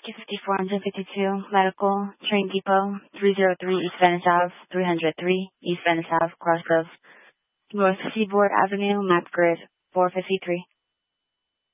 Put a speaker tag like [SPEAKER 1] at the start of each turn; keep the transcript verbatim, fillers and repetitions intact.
[SPEAKER 1] fifty-four fifty-two, Medical, Train Depot, three oh three East Venice Ave, three oh three East Venice Ave, Crossgrove, North Seaboard Avenue, Map Grid, four fifty-three.